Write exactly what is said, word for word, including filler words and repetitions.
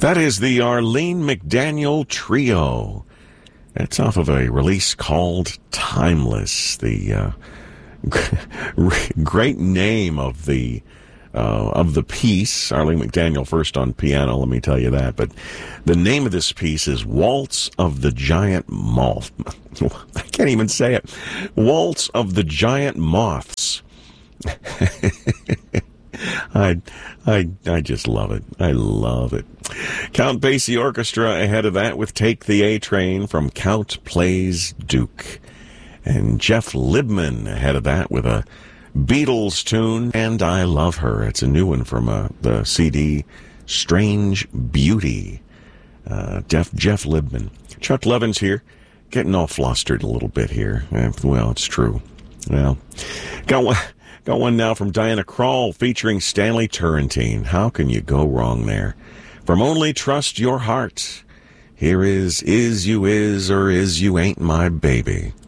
That is the Arlene McDaniel Trio. That's off of a release called Timeless. The uh, great name of the uh, of the piece. Arlene McDaniel first on piano, let me tell you that. But the name of this piece is Waltz of the Giant Moth. I can't even say it. Waltz of the Giant Moths. I, I, I just love it. I love it. Count Basie Orchestra ahead of that with Take the A Train from Count Plays Duke. And Jeff Libman ahead of that with a Beatles tune, And I Love Her. It's a new one from uh, the C D Strange Beauty. Uh, Jeff, Jeff Libman. Chuck Levins here, getting all flustered a little bit here. Eh, well, it's true. Well, got one. Got one now from Diana Krall featuring Stanley Turrentine. How can you go wrong there? From Only Trust Your Heart, here is Is You Is or Is You Ain't My Baby.